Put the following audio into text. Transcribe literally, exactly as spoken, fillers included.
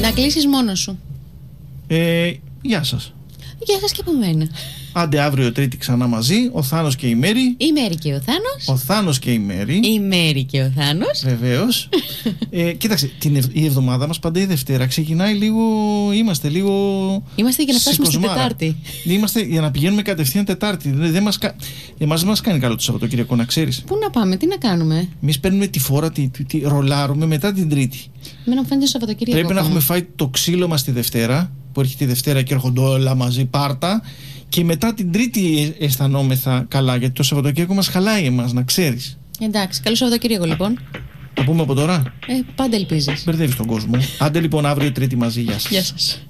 Να κλείσεις μόνος σου. Ε, γεια σας. Γεια σας και από μένα. Άντε αύριο Τρίτη ξανά μαζί. Ο Θάνος και η Μέρη. Η Μέρη και ο Θάνος. Ο Θάνος και η Μέρη. Η Μέρη και ο Θάνος. Βεβαίως. ε, κοίταξε, την ευ- η εβδομάδα μας πάντα η Δευτέρα ξεκινάει λίγο. Είμαστε λίγο. Είμαστε για να φτάσουμε στην σηκωσμάρα. Τετάρτη. Είμαστε για να πηγαίνουμε κατευθείαν Τετάρτη. Δεν, δεν μας, κα... Εμάς δεν μας κάνει καλό το Σαββατοκύριακο, να ξέρεις. Πού να πάμε, τι να κάνουμε. Εμείς παίρνουμε τη φόρα, τη, τη, τη ρολάρουμε μετά την Τρίτη. Εμένα μου φαίνεται το Σαββατοκύριακο. Πρέπει να ακόμα. έχουμε φάει το ξύλο μας τη Δευτέρα, που έρχεται τη Δευτέρα και έρχονται όλα μαζί, πάρτα. Και μετά την Τρίτη αισθανόμεθα καλά, γιατί το Σαββατοκύριακο μας χαλάει εμάς, να ξέρεις. Εντάξει, καλό Σαββατοκύριακο λοιπόν. Θα πούμε από τώρα. Ε, πάντα ελπίζεις. Μπερδεύεις τον κόσμο. Άντε λοιπόν αύριο Τρίτη μαζί, γεια σας. Γεια σας.